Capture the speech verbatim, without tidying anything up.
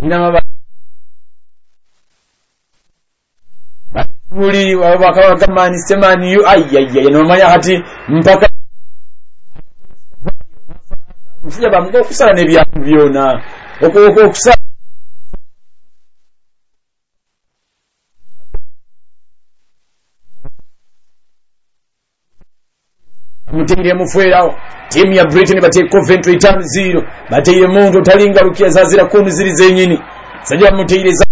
inama buli wakawa kama ni semani yu ayayaya no manya hati mpaka msija bamgo kusala ne bya byona okoko kusala mutengere mufwerawo timu ya Britain bate Coventry tano zero bate muntu talinga rukia zazira kunu ziri zenyini sajja muteireza